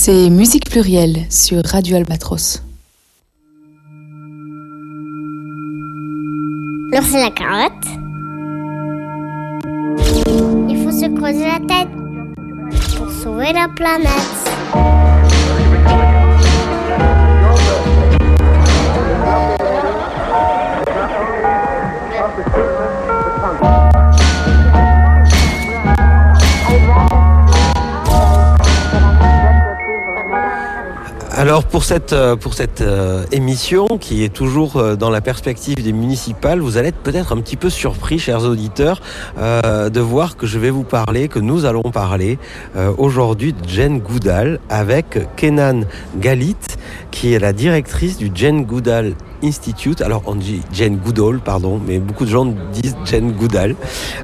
C'est Musique Plurielle sur Radio Albatros. L'ours et la carotte. Il faut se creuser la tête pour sauver la planète. Alors pour cette émission qui est toujours dans la perspective des municipales, vous allez être peut-être un petit peu surpris, chers auditeurs, de voir que nous allons parler aujourd'hui de Jane Goodall avec Kenan Galit, qui est la directrice du Jane Goodall Institute. Alors on dit Jane Goodall, pardon, mais beaucoup de gens disent Jane Goodall.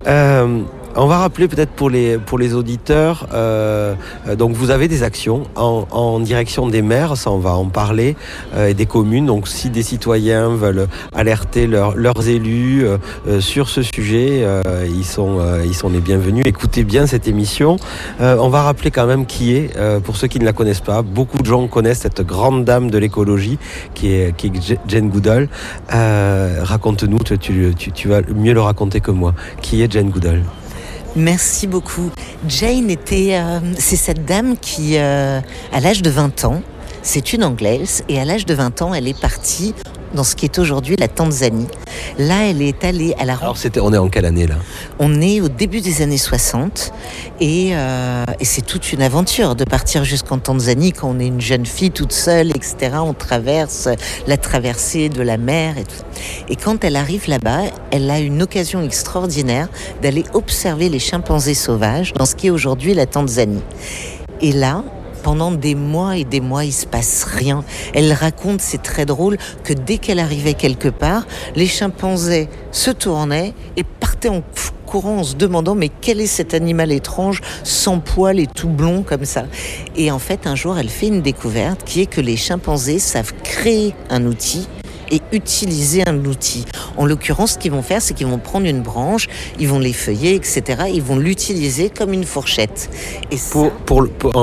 On va rappeler peut-être pour les auditeurs, donc vous avez des actions en direction des maires, ça on va en parler, et des communes. Donc si des citoyens veulent alerter leurs élus sur ce sujet, ils sont les bienvenus. Écoutez bien cette émission. On va rappeler quand même qui est, pour ceux qui ne la connaissent pas. Beaucoup de gens connaissent cette grande dame de l'écologie qui est Jane Goodall. Raconte-nous, tu vas mieux le raconter que moi. Qui est Jane Goodall ? Merci beaucoup. Jane c'est cette dame qui, à l'âge de 20 ans, c'est une Anglaise, et à l'âge de 20 ans, elle est partie dans ce qui est aujourd'hui la Tanzanie. Là, elle est allée à la rencontre. Alors, on est en quelle année, là ? On est au début des années 60, et c'est toute une aventure de partir jusqu'en Tanzanie quand on est une jeune fille toute seule, etc. On traverse la traversée de la mer et tout. Et quand elle arrive là-bas, elle a une occasion extraordinaire d'aller observer les chimpanzés sauvages dans ce qui est aujourd'hui la Tanzanie. Et là, pendant des mois et des mois, il se passe rien. Elle raconte, c'est très drôle, que dès qu'elle arrivait quelque part, les chimpanzés se tournaient et partaient en courant en se demandant mais quel est cet animal étrange, sans poils et tout blond comme ça. Et en fait, un jour, elle fait une découverte qui est que les chimpanzés savent créer un outil et utiliser un outil. En l'occurrence, ce qu'ils vont faire, c'est qu'ils vont prendre une branche, ils vont l'effeuiller, etc. Ils vont l'utiliser comme une fourchette. Et pour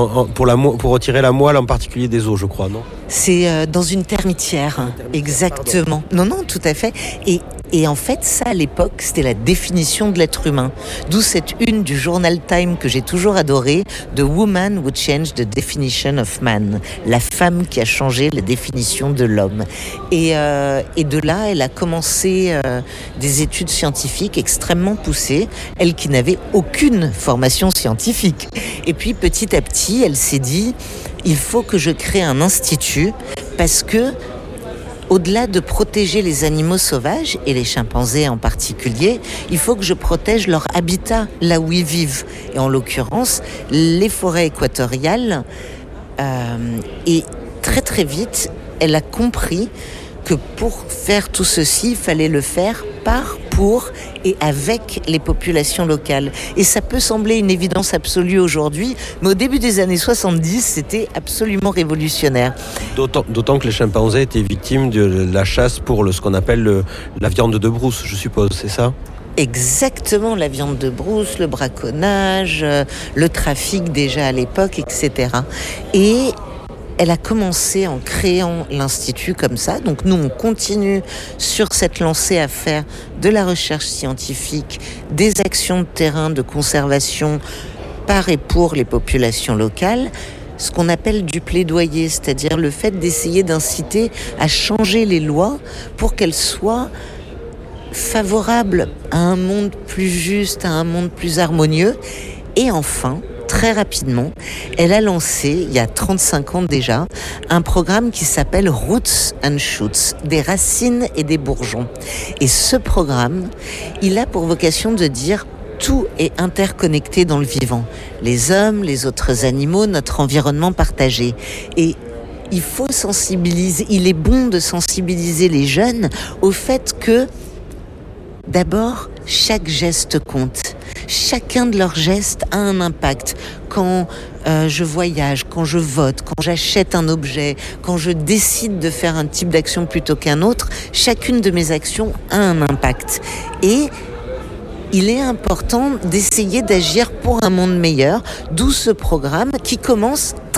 retirer la moelle, en particulier des os, je crois, non ? C'est dans une termitière, exactement. Non, tout à fait. Et en fait, ça, à l'époque, c'était la définition de l'être humain. D'où cette une du journal Time que j'ai toujours adorée, The Woman Who Changed the Definition of Man. La femme qui a changé la définition de l'homme. Et de là, elle a commencé des études scientifiques extrêmement poussées, elle qui n'avait aucune formation scientifique. Et puis, petit à petit, elle s'est dit, il faut que je crée un institut parce que, au-delà de protéger les animaux sauvages, et les chimpanzés en particulier, il faut que je protège leur habitat, là où ils vivent. Et en l'occurrence, les forêts équatoriales. Et très très vite, elle a compris que pour faire tout ceci, il fallait le faire par, pour et avec les populations locales. Et ça peut sembler une évidence absolue aujourd'hui, mais au début des années 70, c'était absolument révolutionnaire. D'autant que les chimpanzés étaient victimes de la chasse pour ce qu'on appelle la viande de brousse, je suppose, c'est ça ? Exactement, la viande de brousse, le braconnage, le trafic déjà à l'époque, etc. Et elle a commencé en créant l'Institut comme ça. Donc nous, on continue sur cette lancée à faire de la recherche scientifique, des actions de terrain de conservation par et pour les populations locales, ce qu'on appelle du plaidoyer, c'est-à-dire le fait d'essayer d'inciter à changer les lois pour qu'elles soient favorables à un monde plus juste, à un monde plus harmonieux. Et enfin, très rapidement, elle a lancé, il y a 35 ans déjà, un programme qui s'appelle Roots and Shoots, des racines et des bourgeons. Et ce programme, il a pour vocation de dire tout est interconnecté dans le vivant. Les hommes, les autres animaux, notre environnement partagé. Et il faut sensibiliser, il est bon de sensibiliser les jeunes au fait que, d'abord, chaque geste compte. Chacun de leurs gestes a un impact. Quand je voyage, quand je vote, quand j'achète un objet, quand je décide de faire un type d'action plutôt qu'un autre, chacune de mes actions a un impact. Et il est important d'essayer d'agir pour un monde meilleur, d'où ce programme qui commence très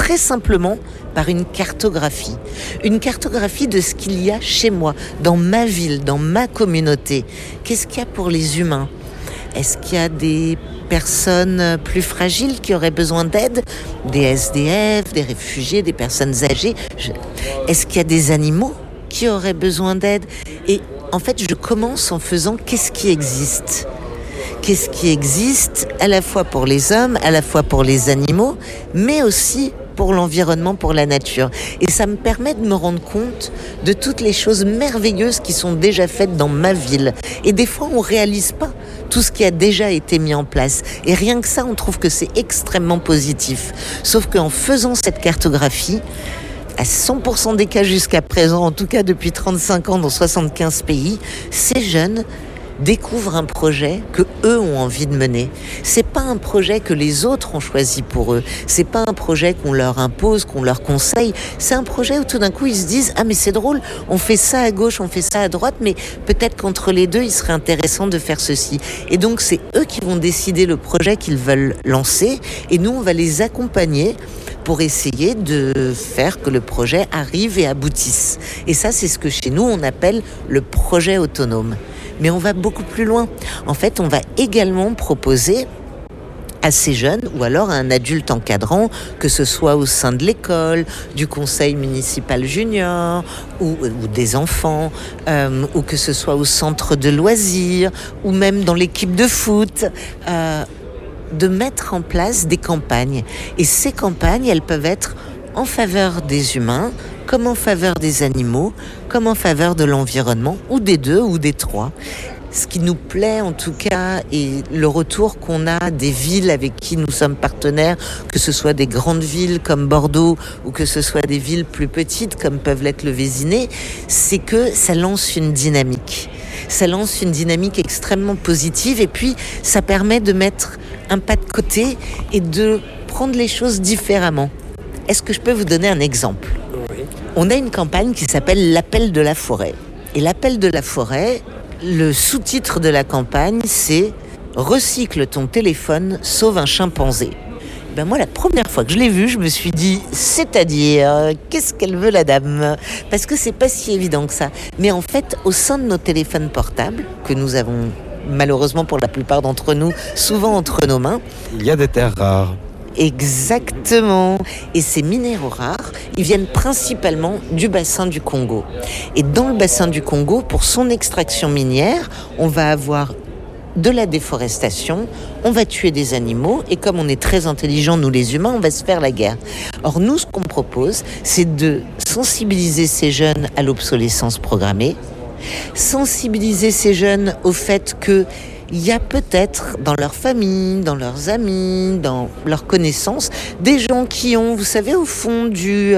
très simplement par une cartographie. Une cartographie de ce qu'il y a chez moi, dans ma ville, dans ma communauté. Qu'est-ce qu'il y a pour les humains ? Est-ce qu'il y a des personnes plus fragiles qui auraient besoin d'aide ? Des SDF, des réfugiés, des personnes âgées ? Est-ce qu'il y a des animaux qui auraient besoin d'aide ? Et en fait, je commence en faisant qu'est-ce qui existe ? Qu'est-ce qui existe à la fois pour les hommes, à la fois pour les animaux, mais aussi pour l'environnement, pour la nature. Et ça me permet de me rendre compte de toutes les choses merveilleuses qui sont déjà faites dans ma ville. Et des fois, on ne réalise pas tout ce qui a déjà été mis en place. Et rien que ça, on trouve que c'est extrêmement positif. Sauf qu'en faisant cette cartographie, à 100% des cas jusqu'à présent, en tout cas depuis 35 ans dans 75 pays, ces jeunes découvrent un projet que eux ont envie de mener. C'est pas un projet que les autres ont choisi pour eux. C'est pas un projet qu'on leur impose, qu'on leur conseille. C'est un projet où tout d'un coup ils se disent ah mais c'est drôle, on fait ça à gauche, on fait ça à droite, mais peut-être qu'entre les deux il serait intéressant de faire ceci. Et donc c'est eux qui vont décider le projet qu'ils veulent lancer et nous on va les accompagner pour essayer de faire que le projet arrive et aboutisse. Et ça c'est ce que chez nous on appelle le projet autonome. Mais on va beaucoup plus loin. En fait, on va également proposer à ces jeunes ou alors à un adulte encadrant, que ce soit au sein de l'école, du conseil municipal junior ou des enfants, ou que ce soit au centre de loisirs ou même dans l'équipe de foot, de mettre en place des campagnes. Et ces campagnes, elles peuvent être en faveur des humains, comme en faveur des animaux, comme en faveur de l'environnement, ou des deux, ou des trois. Ce qui nous plaît en tout cas, et le retour qu'on a des villes avec qui nous sommes partenaires, que ce soit des grandes villes comme Bordeaux, ou que ce soit des villes plus petites comme peuvent l'être le Vésinet, c'est que ça lance une dynamique. Ça lance une dynamique extrêmement positive, et puis ça permet de mettre un pas de côté et de prendre les choses différemment. Est-ce que je peux vous donner un exemple ? Oui. On a une campagne qui s'appelle l'Appel de la forêt. Et l'Appel de la forêt, le sous-titre de la campagne, c'est « Recycle ton téléphone, sauve un chimpanzé ». Ben moi, la première fois que je l'ai vu, je me suis dit « C'est-à-dire, qu'est-ce qu'elle veut la dame ?» Parce que c'est pas si évident que ça. Mais en fait, au sein de nos téléphones portables, que nous avons malheureusement pour la plupart d'entre nous, souvent entre nos mains, il y a des terres rares. Exactement. Et ces minéraux rares, ils viennent principalement du bassin du Congo. Et dans le bassin du Congo, pour son extraction minière, on va avoir de la déforestation, on va tuer des animaux, et comme on est très intelligents, nous les humains, on va se faire la guerre. Or, nous, ce qu'on propose, c'est de sensibiliser ces jeunes à l'obsolescence programmée, sensibiliser ces jeunes au fait que il y a peut-être dans leur famille, dans leurs amis, dans leurs connaissances, des gens qui ont, vous savez, au fond du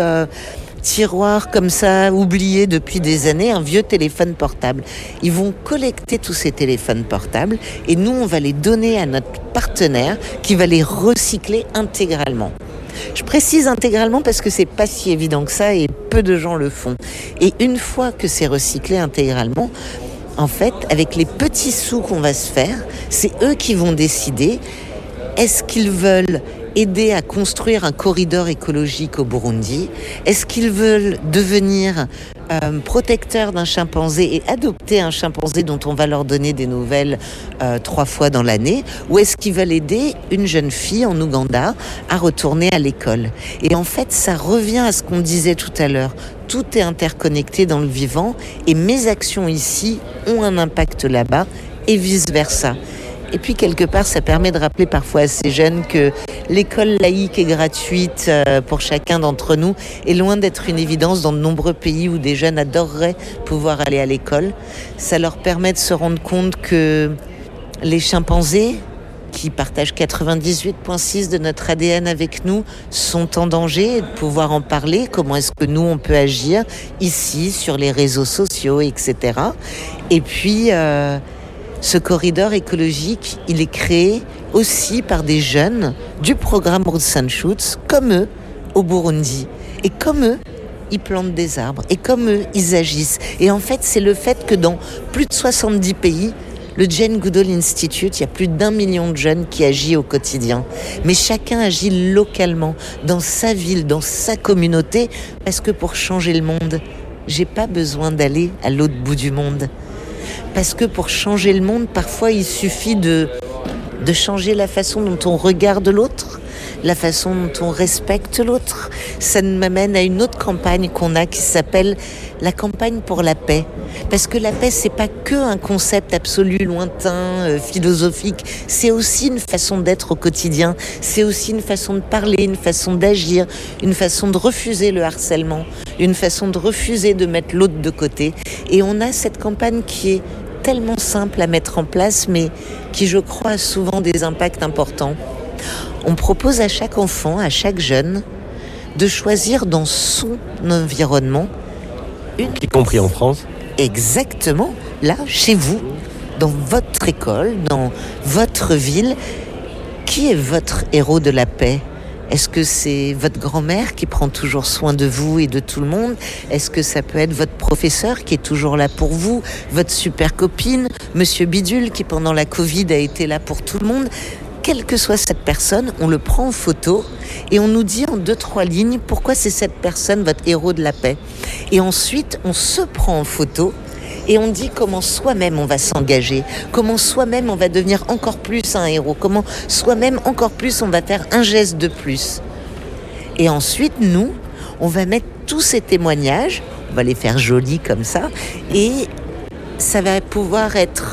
tiroir comme ça, oublié depuis des années, un vieux téléphone portable. Ils vont collecter tous ces téléphones portables et nous, on va les donner à notre partenaire qui va les recycler intégralement. Je précise intégralement parce que c'est pas si évident que ça et peu de gens le font. Et une fois que c'est recyclé intégralement, en fait, avec les petits sous qu'on va se faire, c'est eux qui vont décider est-ce qu'ils veulent aider à construire un corridor écologique au Burundi ? Est-ce qu'ils veulent devenir protecteurs d'un chimpanzé et adopter un chimpanzé dont on va leur donner des nouvelles 3 fois dans l'année ? Ou est-ce qu'ils veulent aider une jeune fille en Ouganda à retourner à l'école ? Et en fait, ça revient à ce qu'on disait tout à l'heure. Tout est interconnecté dans le vivant et mes actions ici ont un impact là-bas et vice-versa. Et puis quelque part, ça permet de rappeler parfois à ces jeunes que l'école laïque et gratuite pour chacun d'entre nous est loin d'être une évidence dans de nombreux pays où des jeunes adoreraient pouvoir aller à l'école. Ça leur permet de se rendre compte que les chimpanzés, qui partagent 98,6 de notre ADN avec nous, sont en danger et de pouvoir en parler. Comment est-ce que nous, on peut agir ici, sur les réseaux sociaux, etc. Et puis, ce corridor écologique, il est créé aussi par des jeunes du programme Roots and Shoots, comme eux, au Burundi. Et comme eux, ils plantent des arbres. Et comme eux, ils agissent. Et en fait, c'est le fait que dans plus de 70 pays, Le Jane Goodall Institute, il y a plus d'1 million de jeunes qui agissent au quotidien. Mais chacun agit localement, dans sa ville, dans sa communauté, parce que pour changer le monde, j'ai pas besoin d'aller à l'autre bout du monde. Parce que pour changer le monde, parfois il suffit de changer la façon dont on regarde l'autre, la façon dont on respecte l'autre. Ça m'amène à une autre campagne qu'on a qui s'appelle la campagne pour la paix. Parce que la paix, c'est pas que un concept absolu, lointain, philosophique. C'est aussi une façon d'être au quotidien. C'est aussi une façon de parler, une façon d'agir, une façon de refuser le harcèlement, une façon de refuser de mettre l'autre de côté. Et on a cette campagne qui est tellement simple à mettre en place, mais qui, je crois, a souvent des impacts importants. On propose à chaque enfant, à chaque jeune, de choisir dans son environnement y compris en France. Exactement, là, chez vous, dans votre école, dans votre ville, qui est votre héros de la paix ? Est-ce que c'est votre grand-mère qui prend toujours soin de vous et de tout le monde ? Est-ce que ça peut être votre professeur qui est toujours là pour vous ? Votre super copine, Monsieur Bidule, qui pendant la Covid a été là pour tout le monde ? Quelle que soit cette personne, on le prend en photo et on nous dit en 2-3 lignes pourquoi c'est cette personne votre héros de la paix. Et ensuite, on se prend en photo et on dit comment soi-même on va s'engager, comment soi-même on va devenir encore plus un héros, comment soi-même encore plus on va faire un geste de plus. Et ensuite, nous, on va mettre tous ces témoignages, on va les faire jolis comme ça, et ça va pouvoir être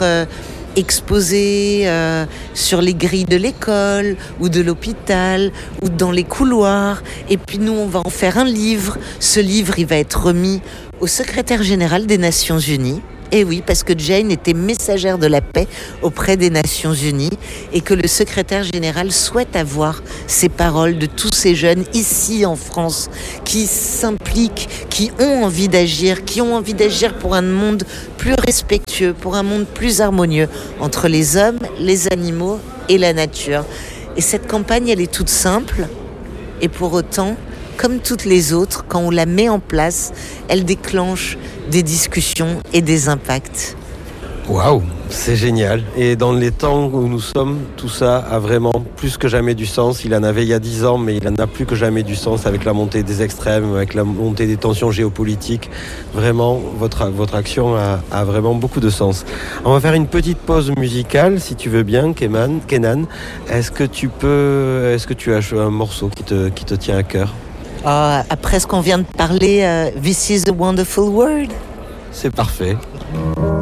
exposé sur les grilles de l'école ou de l'hôpital ou dans les couloirs. Et puis nous, on va en faire un livre. Ce livre, il va être remis au secrétaire général des Nations Unies. Et oui, parce que Jane était messagère de la paix auprès des Nations Unies et que le secrétaire général souhaite avoir ces paroles de tous ces jeunes ici en France qui s'impliquent, qui ont envie d'agir pour un monde plus respectueux, pour un monde plus harmonieux entre les hommes, les animaux et la nature. Et cette campagne, elle est toute simple et pour autant, comme toutes les autres, quand on la met en place, elle déclenche des discussions et des impacts. Waouh, c'est génial. Et dans les temps où nous sommes, tout ça a vraiment plus que jamais du sens. Il en avait il y a 10 ans, mais il en a plus que jamais du sens avec la montée des extrêmes, avec la montée des tensions géopolitiques. Vraiment, votre action a vraiment beaucoup de sens. On va faire une petite pause musicale, si tu veux bien, Kenan. Est-ce que tu as un morceau qui te tient à cœur ? Après ce qu'on vient de parler, This is a Wonderful World. C'est parfait.